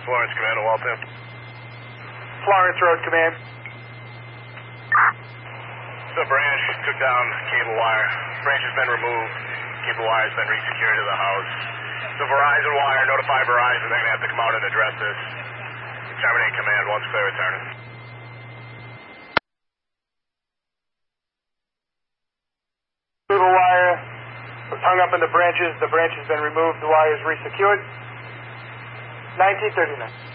Florence Command to Waltham. Florence Road Command. The branch took down cable wire. Branch has been removed. Cable wire has been resecured to the house. The Verizon wire, notify Verizon. They're going to have to come out and address this. Terminate command once clear, returning. Cable wire was hung up in the branches. The branch has been removed. The wire is resecured. 1939.